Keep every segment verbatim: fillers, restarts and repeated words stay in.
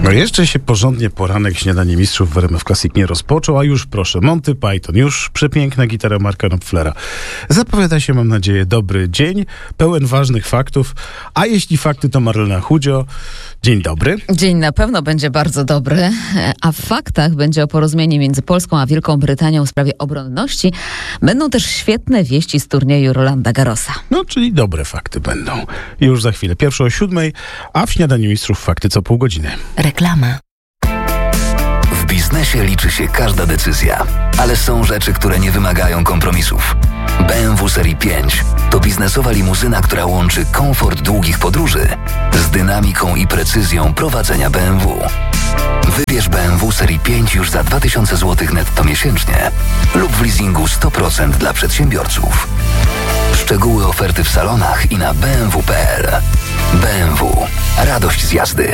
No jeszcze się porządnie poranek Śniadanie Mistrzów w R M F Classic nie rozpoczął, a już proszę, Monty Python, już przepiękna gitara Marka Knopflera. Zapowiada się, mam nadzieję, dobry dzień, pełen ważnych faktów, a jeśli fakty, to Marlena Chudzio. Dzień dobry. Dzień na pewno będzie bardzo dobry, a w faktach będzie o porozumieniu między Polską a Wielką Brytanią w sprawie obronności. Będą też świetne wieści z turnieju Rolanda Garrosa. No, czyli dobre fakty będą. Już za chwilę, pierwsze o siódmej, a w Śniadaniu Mistrzów fakty co pół godziny. Reklama. W biznesie liczy się każda decyzja, ale są rzeczy, które nie wymagają kompromisów. B M W Serii pięć to biznesowa limuzyna, która łączy komfort długich podróży z dynamiką i precyzją prowadzenia B M W. Wybierz B M W Serii pięć już za dwa tysiące złotych netto miesięcznie lub w leasingu sto procent dla przedsiębiorców. Szczegóły oferty w salonach i na b m w kropka p l. B M W. Radość z jazdy.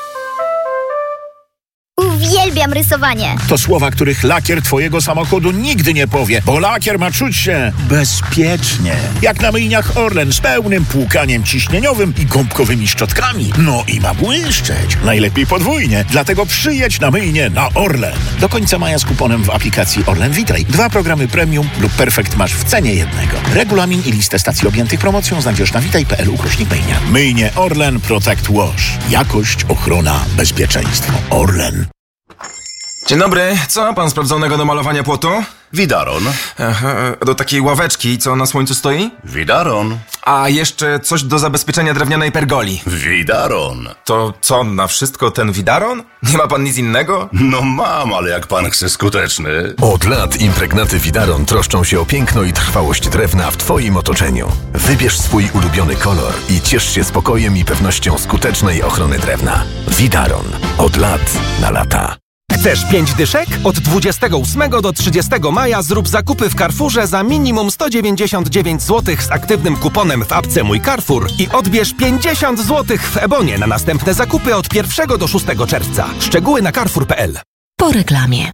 Uwielbiam rysowanie. To słowa, których lakier twojego samochodu nigdy nie powie, bo lakier ma czuć się bezpiecznie. Jak na myjniach Orlen z pełnym płukaniem ciśnieniowym i gąbkowymi szczotkami. No i ma błyszczeć. Najlepiej podwójnie. Dlatego przyjedź na myjnię na Orlen. Do końca maja z kuponem w aplikacji Orlen Witaj. Dwa programy premium lub perfekt masz w cenie jednego. Regulamin i listę stacji objętych promocją znajdziesz na witaj kropka p l ukośnik myjnia. Myjnie Orlen Protect Wash. Jakość, ochrona, bezpieczeństwo. Orlen. Dzień dobry, co ma pan sprawdzonego do malowania płotu? Widaron. Aha, do takiej ławeczki, co na słońcu stoi? Widaron. A jeszcze coś do zabezpieczenia drewnianej pergoli. Widaron. To co, na wszystko ten widaron? Nie ma pan nic innego? No mam, ale jak pan chce skuteczny. Od lat impregnaty Widaron troszczą się o piękno i trwałość drewna w twoim otoczeniu. Wybierz swój ulubiony kolor i ciesz się spokojem i pewnością skutecznej ochrony drewna. Widaron. Od lat na lata. Chcesz pięć dyszek? Od dwudziestego ósmego do trzydziestego maja zrób zakupy w Carrefourze za minimum sto dziewięćdziesiąt dziewięć złotych z aktywnym kuponem w apce Mój Carrefour i odbierz pięćdziesiąt złotych w Ebonie na następne zakupy od pierwszego do szóstego czerwca. Szczegóły na carrefour kropka p l. Po reklamie.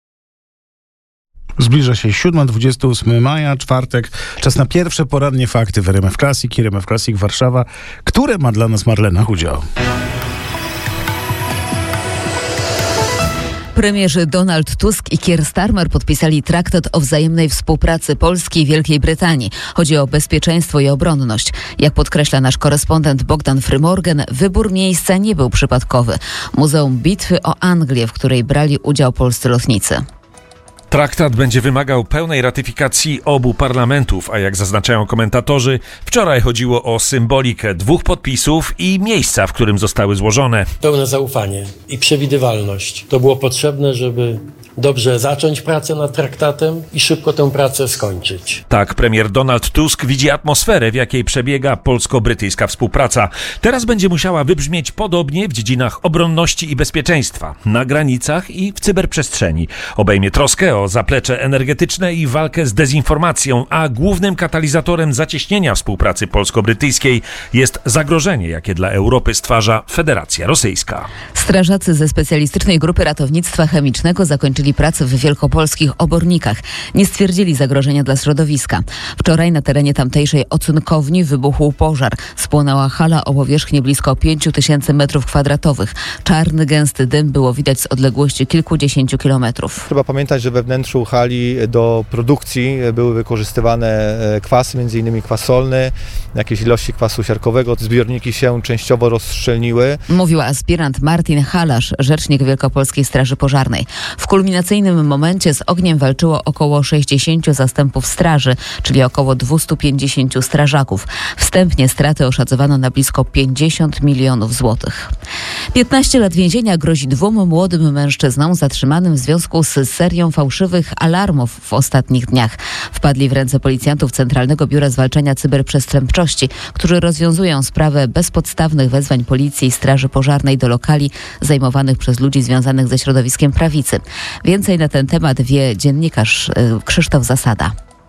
Zbliża się siódma, dwudziestego ósmego maja, czwartek. Czas na pierwsze porannie fakty w R M F Classic i R M F Classic Warszawa, które ma dla nas Marlena Chudzio. Premierzy Donald Tusk i Keir Starmer podpisali traktat o wzajemnej współpracy Polski i Wielkiej Brytanii. Chodzi o bezpieczeństwo i obronność. Jak podkreśla nasz korespondent Bogdan Frymorgan, wybór miejsca nie był przypadkowy. Muzeum Bitwy o Anglię, w której brali udział polscy lotnicy. Traktat będzie wymagał pełnej ratyfikacji obu parlamentów, a jak zaznaczają komentatorzy, wczoraj chodziło o symbolikę dwóch podpisów i miejsca, w którym zostały złożone. Pełne zaufanie i przewidywalność. To było potrzebne, żeby dobrze zacząć pracę nad traktatem i szybko tę pracę skończyć. Tak premier Donald Tusk widzi atmosferę, w jakiej przebiega polsko-brytyjska współpraca. Teraz będzie musiała wybrzmieć podobnie w dziedzinach obronności i bezpieczeństwa, na granicach i w cyberprzestrzeni. Obejmie troskę o zaplecze energetyczne i walkę z dezinformacją, a głównym katalizatorem zacieśnienia współpracy polsko-brytyjskiej jest zagrożenie, jakie dla Europy stwarza Federacja Rosyjska. Strażacy ze specjalistycznej grupy ratownictwa chemicznego zakończyli pracę w wielkopolskich obornikach. Nie stwierdzili zagrożenia dla środowiska. Wczoraj na terenie tamtejszej ocunkowni wybuchł pożar. Spłonęła hala o powierzchni blisko pięciu tysięcy metrów kwadratowych. Czarny, gęsty dym było widać z odległości kilkudziesięciu kilometrów. Trzeba pamiętać, że we wnętrzu hali do produkcji były wykorzystywane kwasy, między innymi kwas solny, jakieś ilości kwasu siarkowego. Zbiorniki się częściowo rozstrzeliły. Mówił aspirant Martin Halasz, rzecznik Wielkopolskiej Straży Pożarnej. W kulminacyjnym momencie z ogniem walczyło około sześćdziesięciu zastępów straży, czyli około dwieście pięćdziesięciu strażaków. Wstępnie straty oszacowano na blisko pięćdziesiąt milionów złotych. piętnaście lat więzienia grozi dwóm młodym mężczyznom zatrzymanym w związku z serią fałszywych alarmów w ostatnich dniach. Wpadli w ręce policjantów Centralnego Biura Zwalczania Cyberprzestępczości, którzy rozwiązują sprawę bezpodstawnych wezwań policji i straży pożarnej do lokali zajmowanych przez ludzi związanych ze środowiskiem prawicy. Więcej na ten temat wie dziennikarz Krzysztof Zasada.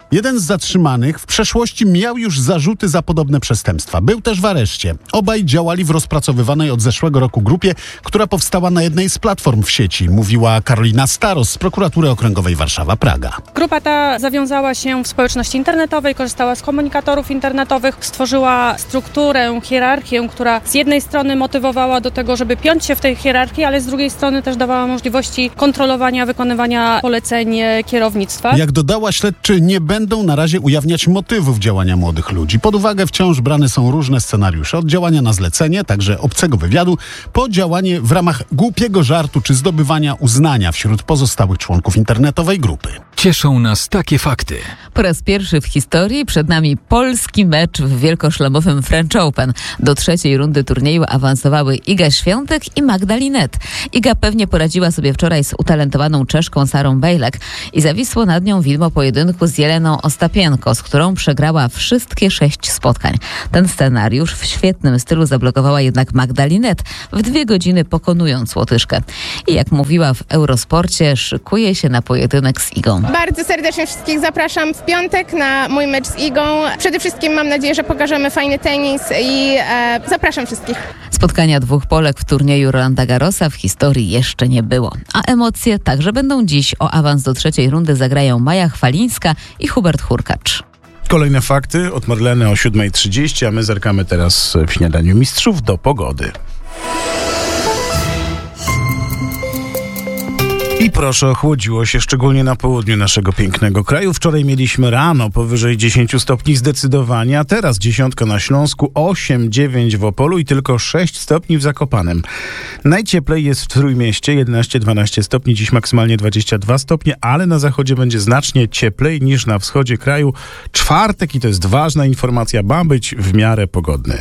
Jeden z zatrzymanych w przeszłości miał już zarzuty za podobne przestępstwa. Był też w areszcie. Obaj działali w rozpracowywanej od zeszłego roku grupie, która powstała na jednej z platform w sieci, mówiła Karolina Staros z Prokuratury Okręgowej Warszawa-Praga. Grupa ta zawiązała się w społeczności internetowej, korzystała z komunikatorów internetowych, stworzyła strukturę, hierarchię, która z jednej strony motywowała do tego, żeby piąć się w tej hierarchii, ale z drugiej strony też dawała możliwości kontrolowania, wykonywania poleceń kierownictwa. Jak dodała, śledczy nie będą na razie ujawniać motywów działania młodych ludzi. Pod uwagę wciąż brane są różne scenariusze. Od działania na zlecenie, także obcego wywiadu, po działanie w ramach głupiego żartu czy zdobywania uznania wśród pozostałych członków internetowej grupy. Cieszą nas takie fakty. Po raz pierwszy w historii przed nami polski mecz w wielkoszlemowym French Open. Do trzeciej rundy turnieju awansowały Iga Świątek i Magda Linette. Iga pewnie poradziła sobie wczoraj z utalentowaną Czeszką Sarą Bejlek i zawisło nad nią widmo pojedynku z Jeleną Ostapienko, z którą przegrała wszystkie sześć spotkań. Ten scenariusz w świetnym stylu zablokowała jednak Magda Linette, w dwie godziny pokonując Łotyszkę. I jak mówiła w Eurosporcie, szykuje się na pojedynek z Igą. Bardzo serdecznie wszystkich zapraszam w piątek na mój mecz z Igą. Przede wszystkim mam nadzieję, że pokażemy fajny tenis i e, zapraszam wszystkich. Spotkania dwóch Polek w turnieju Rolanda Garrosa w historii jeszcze nie było. A emocje także będą dziś. O awans do trzeciej rundy zagrają Maja Chwalińska i Hubert Hurkacz. Kolejne fakty od Marleny o siódma trzydzieści, a my zerkamy teraz w Śniadaniu Mistrzów do pogody. I proszę, ochłodziło się szczególnie na południu naszego pięknego kraju. Wczoraj mieliśmy rano powyżej dziesięć stopni zdecydowanie, a teraz dziesiątka na Śląsku, osiem dziewięć w Opolu i tylko sześć stopni w Zakopanem. Najcieplej jest w Trójmieście, jedenaście dwanaście stopni, dziś maksymalnie dwadzieścia dwa stopnie, ale na zachodzie będzie znacznie cieplej niż na wschodzie kraju. Czwartek, i to jest ważna informacja, ma być w miarę pogodny.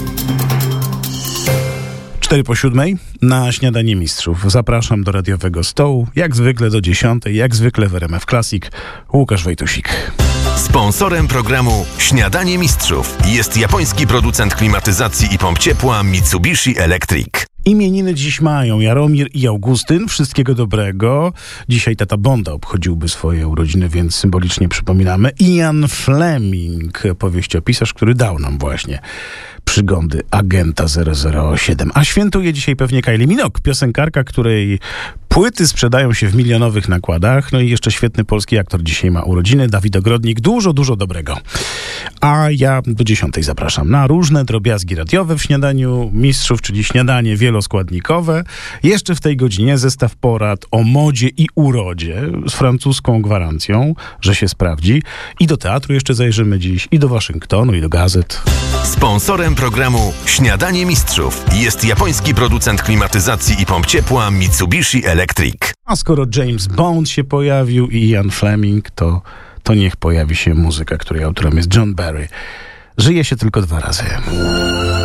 cztery po siódmej na Śniadanie Mistrzów. Zapraszam do radiowego stołu, jak zwykle do dziesiątej, jak zwykle w R M F Classic, Łukasz Wojtusik. Sponsorem programu Śniadanie Mistrzów jest japoński producent klimatyzacji i pomp ciepła Mitsubishi Electric. Imieniny dziś mają Jaromir i Augustyn. Wszystkiego dobrego. Dzisiaj tata Bonda obchodziłby swoje urodziny, więc symbolicznie przypominamy. Ian Fleming, powieściopisarz, który dał nam właśnie przygody Agenta zero zero siedem. A świętuje dzisiaj pewnie Kylie Minogue, piosenkarka, której płyty sprzedają się w milionowych nakładach. No i jeszcze świetny polski aktor dzisiaj ma urodziny, Dawid Ogrodnik. Dużo, dużo dobrego. A ja do dziesiątej zapraszam na różne drobiazgi radiowe w Śniadaniu Mistrzów, czyli śniadanie wieloskładnikowe. Jeszcze w tej godzinie zestaw porad o modzie i urodzie z francuską gwarancją, że się sprawdzi. I do teatru jeszcze zajrzymy dziś, i do Waszyngtonu, i do gazet. Sponsorem programu Śniadanie Mistrzów jest japoński producent klimatyzacji i pomp ciepła Mitsubishi Electric. A skoro James Bond się pojawił i Ian Fleming, to, to niech pojawi się muzyka, której autorem jest John Barry. Żyje się tylko dwa razy.